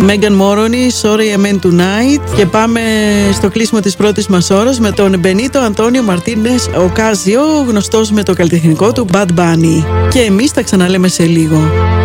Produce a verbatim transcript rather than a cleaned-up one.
Megan Moroni, Sorry I Meant Tonight. Και πάμε στο κλείσιμο της πρώτης μας ώρας με τον Μπενίτο Αντώνιο Μαρτίνες Οκάζιο, γνωστός με το καλλιτεχνικό του Bad Bunny. Και εμείς τα ξαναλέμε σε λίγο.